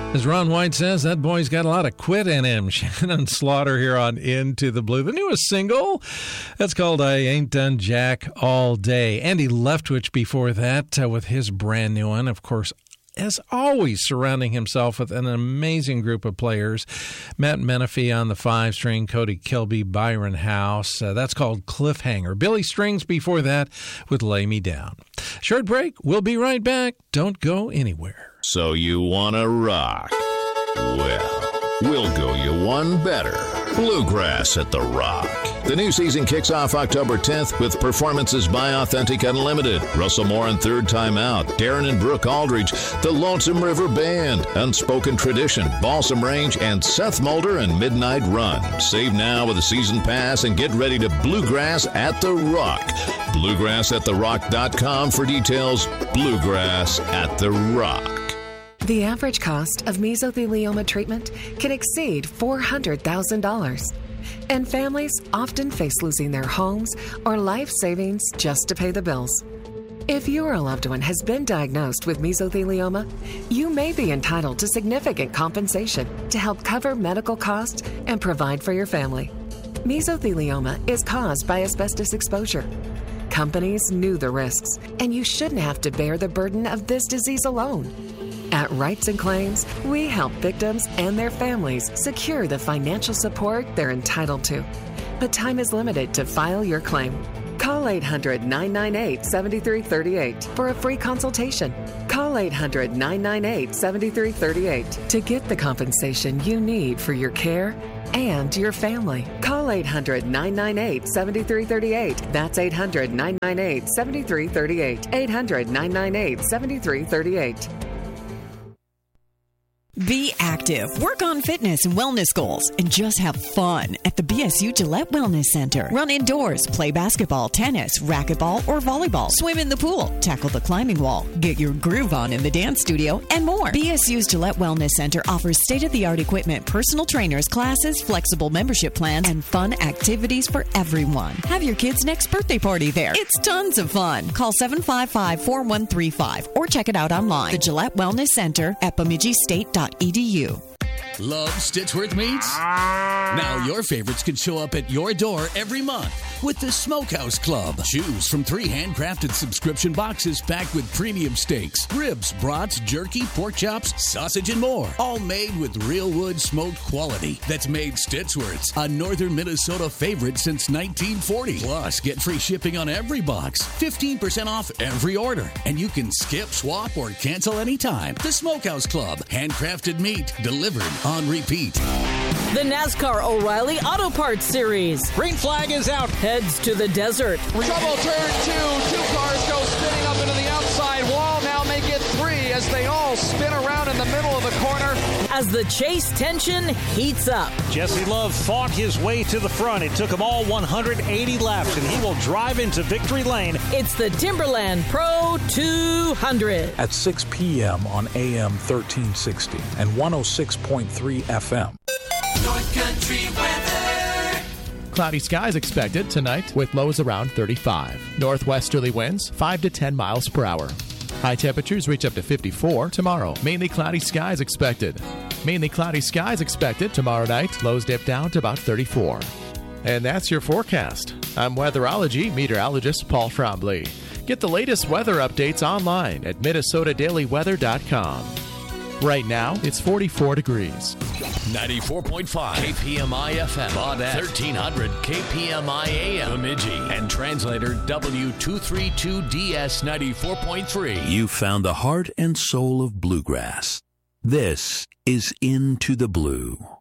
As Ron White says, that boy's got a lot of quit in him. Shannon Slaughter here on Into the Blue. The newest single, that's called I Ain't Done Jack All Day. Andy Leftwich before that with his brand new one. Of course, as always, surrounding himself with an amazing group of players. Matt Menifee on the 5-string, Cody Kilby, Byron House. That's called Cliffhanger. Billy Strings before that with Lay Me Down. Short break. We'll be right back. Don't go anywhere. So you want to rock? Well, we'll go you one better. Bluegrass at the Rock. The new season kicks off October 10th with performances by Authentic Unlimited, Russell Moore and Third Time Out, Darren and Brooke Aldridge, the Lonesome River Band, Unspoken Tradition, Balsam Range, and Seth Mulder and Midnight Run. Save now with a season pass and get ready to Bluegrass at the Rock. BluegrassAtTheRock.com for details. Bluegrass at the Rock. The average cost of mesothelioma treatment can exceed $400,000. And families often face losing their homes or life savings just to pay the bills. If your loved one has been diagnosed with mesothelioma, you may be entitled to significant compensation to help cover medical costs and provide for your family. Mesothelioma is caused by asbestos exposure. Companies knew the risks, and you shouldn't have to bear the burden of this disease alone. At Rights and Claims, we help victims and their families secure the financial support they're entitled to. But time is limited to file your claim. Call 800-998-7338 for a free consultation. Call 800-998-7338 to get the compensation you need for your care and your family. Call 800-998-7338. That's 800-998-7338. 800-998-7338. Be active, work on fitness and wellness goals, and just have fun at the BSU Gillette Wellness Center. Run indoors, play basketball, tennis, racquetball, or volleyball, swim in the pool, tackle the climbing wall, get your groove on in the dance studio, and more. BSU's Gillette Wellness Center offers state-of-the-art equipment, personal trainers, classes, flexible membership plans, and fun activities for everyone. Have your kid's next birthday party there. It's tons of fun. Call 755-4135 or check it out online. The Gillette Wellness Center at BemidjiState.edu. Love Stitchworth Meats? Now your favorites can show up at your door every month with the Smokehouse Club. Choose from 3 handcrafted subscription boxes packed with premium steaks, ribs, brats, jerky, pork chops, sausage, and more. All made with real wood smoked quality that's made Stitchworth's a northern Minnesota favorite since 1940. Plus, get free shipping on every box, 15% off every order, and you can skip, swap, or cancel anytime. The Smokehouse Club. Handcrafted meat delivered on repeat. The NASCAR O'Reilly Auto Parts Series. Green flag is out. Heads to the desert. Trouble turn 2. 2 cars go spinning up into the outside wall. Now make it 3 as they all spin around in the middle of the corner. As the chase tension heats up. Jesse Love fought his way to the front. It took him all 180 laps, and he will drive into victory lane. It's the Timberland Pro 200. At 6 p.m. on AM 1360 and 106.3 FM. North Country weather. Cloudy skies expected tonight with lows around 35. Northwesterly winds 5 to 10 miles per hour. High temperatures reach up to 54 tomorrow. Mainly cloudy skies expected. Mainly cloudy skies expected tomorrow night. Lows dip down to about 34. And that's your forecast. I'm weatherology meteorologist Paul Trombley. Get the latest weather updates online at MinnesotaDailyWeather.com. Right now, it's 44 degrees. 94.5 KPMI FM, Baudette, 1300 KPMI AM, Bemidji, and translator W232DS 94.3. You found the heart and soul of bluegrass. This is Into the Blue.